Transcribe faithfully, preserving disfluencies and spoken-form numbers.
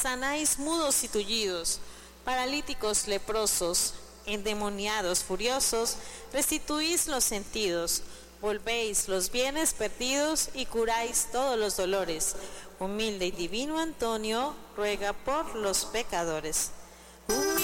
sanáis mudos y tullidos, paralíticos leprosos, endemoniados furiosos, restituís los sentidos, volvéis los bienes perdidos y curáis todos los dolores. Humilde y divino Antonio, ruega por los pecadores.